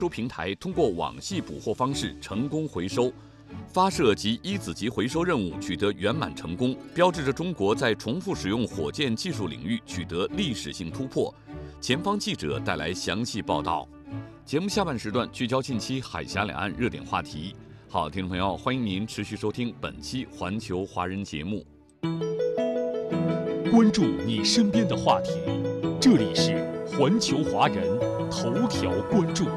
收平台通过网系捕获方式成功回收。发射及一子级回收任务取得圆满成功，标志着中国在重复使用火箭技术领域取得历史性突破。前方记者带来详细报道。节目下半时段聚焦近期海峡两岸热点话题。好，听众朋友，欢迎您持续收听本期环球华人节目。 关注你身边的话题，这里是环球华人头条关注。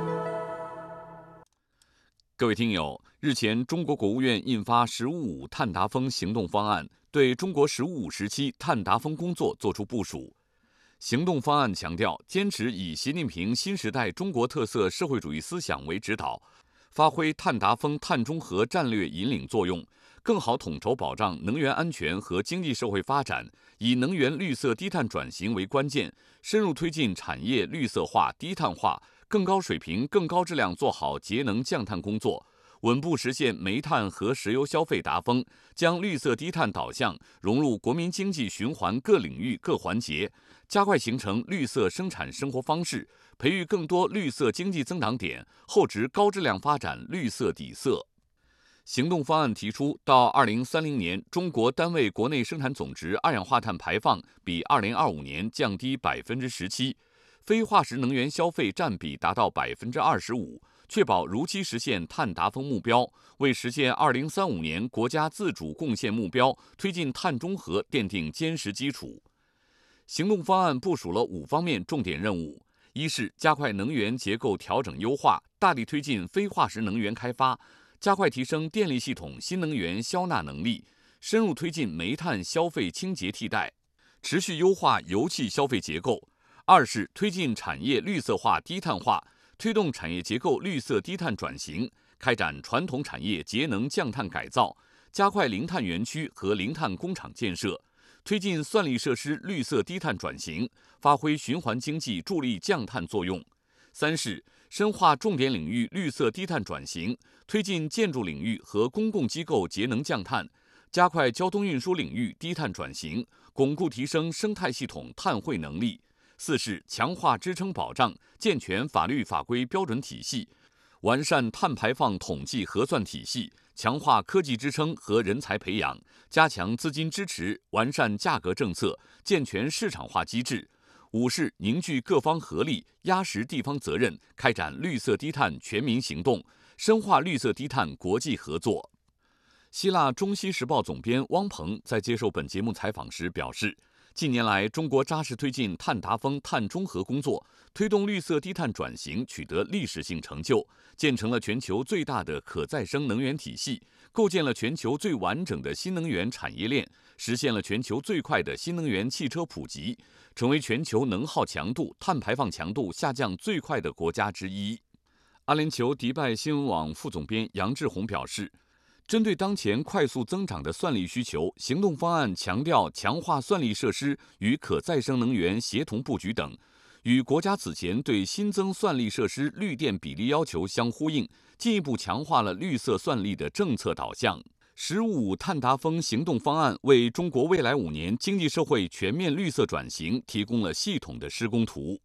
各位听友，日前，中国国务院印发“十五五”碳达峰行动方案，对中国“十五五”时期碳达峰工作作出部署。行动方案强调，坚持以习近平新时代中国特色社会主义思想为指导，发挥碳达峰碳中和战略引领作用，更好统筹保障能源安全和经济社会发展，以能源绿色低碳转型为关键，深入推进产业绿色化、低碳化，更高水平、更高质量做好节能降碳工作，稳步实现煤炭和石油消费达峰，将绿色低碳导向融入国民经济循环各领域各环节，加快形成绿色生产生活方式，培育更多绿色经济增长点，厚植高质量发展绿色底色。行动方案提出，到2030年，中国单位国内生产总值二氧化碳排放比2025年降低17%，非化石能源消费占比达到25%，确保如期实现碳达峰目标，为实现2035年国家自主贡献目标、推进碳中和奠定坚实基础。行动方案部署了5方面重点任务：一是加快能源结构调整优化，大力推进非化石能源开发，加快提升电力系统新能源消纳能力，深入推进煤炭消费清洁替代，持续优化油气消费结构；二是推进产业绿色化低碳化，推动产业结构绿色低碳转型，开展传统产业节能降碳改造，加快零碳园区和零碳工厂建设，推进算力设施绿色低碳转型，发挥循环经济助力降碳作用。三是深化重点领域绿色低碳转型，推进建筑领域和公共机构节能降碳，加快交通运输领域低碳转型，巩固提升生态系统碳汇能力。四是强化支撑保障，健全法律法规标准体系，完善碳排放统计核算体系，强化科技支撑和人才培养，加强资金支持，完善价格政策，健全市场化机制。五是凝聚各方合力，压实地方责任，开展绿色低碳全民行动，深化绿色低碳国际合作。希腊《中西时报》总编汪鹏在接受本节目采访时表示，近年来，中国扎实推进碳达峰、碳中和工作，推动绿色低碳转型取得历史性成就，建成了全球最大的可再生能源体系，构建了全球最完整的新能源产业链，实现了全球最快的新能源汽车普及，成为全球能耗强度、碳排放强度下降最快的国家之一。阿联酋迪拜新闻网副总编杨志宏表示，针对当前快速增长的算力需求，行动方案强调强化算力设施与可再生能源协同布局等，与国家此前对新增算力设施绿电比例要求相呼应，进一步强化了绿色算力的政策导向。“15碳达峰行动方案为中国未来5年经济社会全面绿色转型提供了系统的施工图。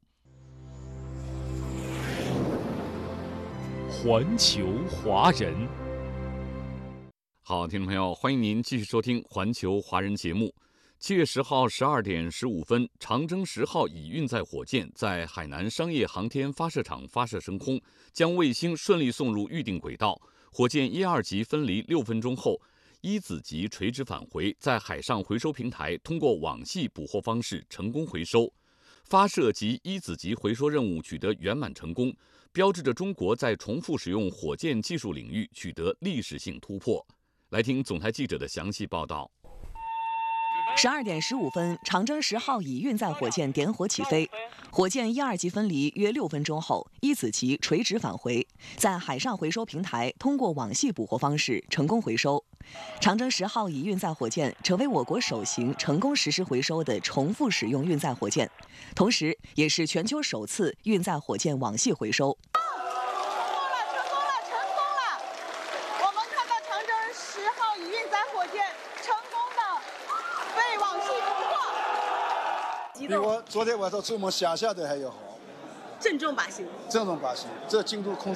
环球华人。 好，听众朋友，欢迎您继续收听环球华人节目。7月10号12点15分，长征10号乙运载火箭在海南商业航天发射场发射升空，将卫星顺利送入预定轨道。火箭1、2级分离6分钟后，一子级垂直返回，在海上回收平台通过网系捕获方式成功回收。发射及一子级回收任务取得圆满成功，标志着中国在重复使用火箭技术领域取得历史性突破。来听总台记者的详细报道。 12点15分，长征10号乙运载火箭点火起飞，火箭1、2级分离约6分钟后，一子级垂直返回，在海上回收平台通过网系捕获方式成功回收。长征10号乙运载火箭成为我国首型成功实施回收的重复使用运载火箭，同时也是全球首次运载火箭网系回收。 比我昨天晚上做梦想象的还要好， 正中靶心， 这进度控制。